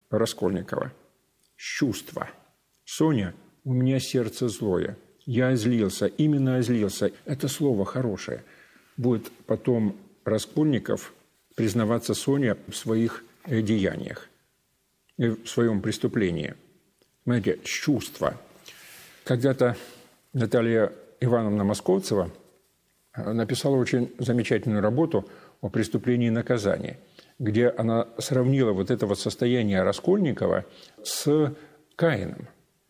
Раскольникова. Чувство. Соня, у меня сердце злое. Я озлился, именно озлился. Это слово хорошее. Будет потом Раскольников признаваться Соне в своих деяниях, в своем преступлении. Смотрите, чувство. Когда-то Наталья Ивановна Московцева написала очень замечательную работу о преступлении и наказании, где она сравнила вот это вот состояние Раскольникова с Каином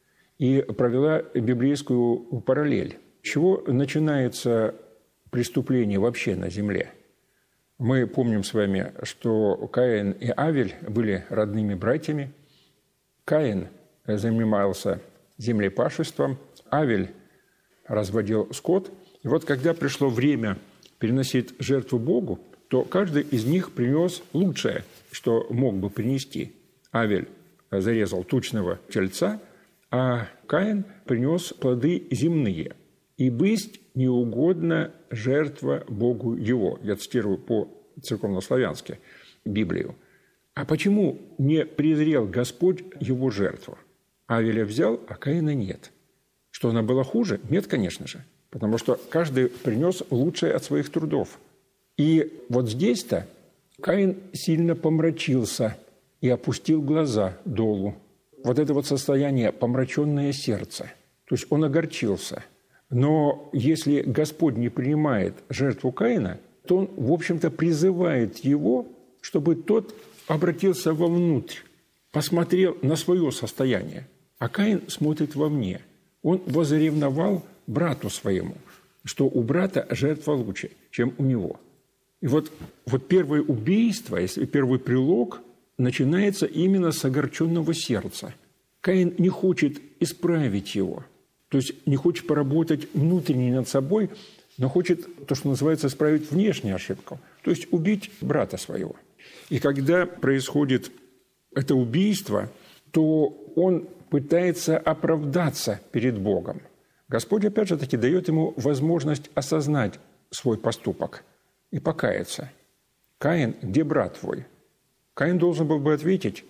и провела библейскую параллель. С чего начинается преступление вообще на земле? Мы помним с вами, что Каин и Авель были родными братьями. Каин занимался землепашеством, Авель разводил скот. И вот когда пришло время переносить жертву Богу, то каждый из них принес лучшее, что мог бы принести. Авель зарезал тучного тельца, а Каин принес плоды земные. «И бысть неугодна жертва Богу его». Я цитирую по-церковнославянски Библию. А почему не презрел Господь его жертву? Авеля взял, а Каина нет. Что она была хуже? Нет, конечно же. Потому что каждый принес лучшее от своих трудов. И вот здесь-то Каин сильно помрачился и опустил глаза долу. Вот это вот состояние помраченное сердце. То есть он огорчился. Но если Господь не принимает жертву Каина, то он, в общем-то, призывает его, чтобы тот обратился вовнутрь, посмотрел на свое состояние. А Каин смотрит вовне. Он возревновал брату своему, что у брата жертва лучше, чем у него. И вот первое убийство, если первый прилог, начинается именно с огорченного сердца. Каин не хочет исправить его, то есть не хочет поработать внутренне над собой, но хочет, то, что называется, исправить внешнюю ошибку, то есть убить брата своего. И когда происходит это убийство, то он пытается оправдаться перед Богом. Господь, опять же таки, дает ему возможность осознать свой поступок и покаяться. «Каин, где брат твой?» Каин должен был бы ответить,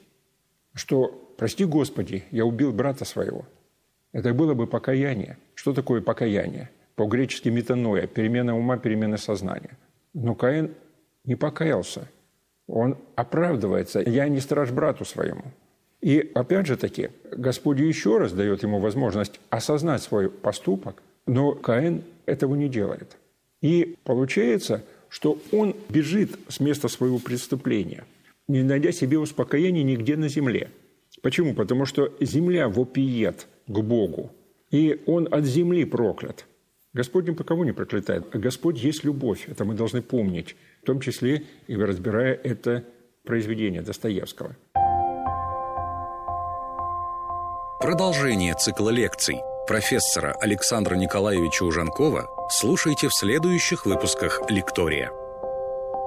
что «Прости, Господи, я убил брата своего». Это было бы покаяние. Что такое покаяние? По-гречески метаноя, перемена ума, перемена сознания. Но Каин не покаялся. Он оправдывается. «Я не страж брату своему». И опять же таки, Господь еще раз дает ему возможность осознать свой поступок, но Каин этого не делает. И получается, что он бежит с места своего преступления, не найдя себе успокоения нигде на земле. Почему? Потому что земля вопиет к Богу, и он от земли проклят. Господь ни по кого не проклятает. Господь есть любовь, это мы должны помнить, в том числе и разбирая это произведение Достоевского. Продолжение цикла лекций профессора Александра Николаевича Ужанкова слушайте в следующих выпусках «Лектория».